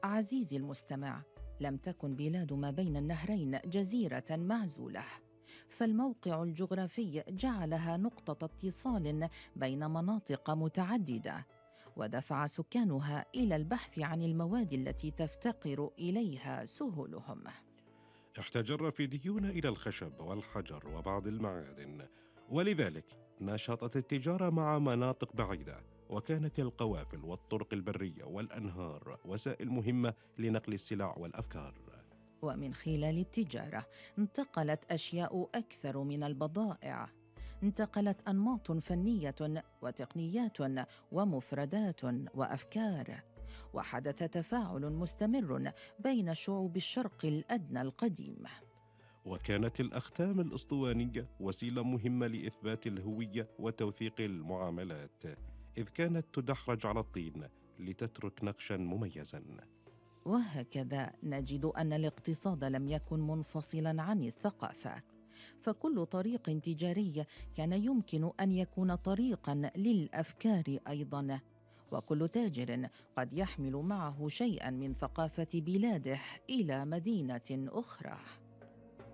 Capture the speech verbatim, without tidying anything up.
عزيزي المستمع، لم تكن بلاد ما بين النهرين جزيرة معزولة، فالموقع الجغرافي جعلها نقطة اتصال بين مناطق متعددة، ودفع سكانها إلى البحث عن المواد التي تفتقر إليها سهولهم. احتاج الرافديون إلى الخشب والحجر وبعض المعادن، ولذلك نشطت التجارة مع مناطق بعيدة، وكانت القوافل والطرق البرية والأنهار وسائل مهمة لنقل السلع والأفكار. ومن خلال التجارة انتقلت أشياء أكثر من البضائع، انتقلت أنماط فنية وتقنيات ومفردات وأفكار، وحدث تفاعل مستمر بين شعوب الشرق الأدنى القديم. وكانت الأختام الأسطوانية وسيلة مهمة لإثبات الهوية وتوثيق المعاملات، إذ كانت تدحرج على الطين لتترك نقشا مميزا. وهكذا نجد أن الاقتصاد لم يكن منفصلاً عن الثقافة، فكل طريق تجاري كان يمكن أن يكون طريقاً للأفكار أيضاً، وكل تاجر قد يحمل معه شيئاً من ثقافة بلاده إلى مدينة أخرى.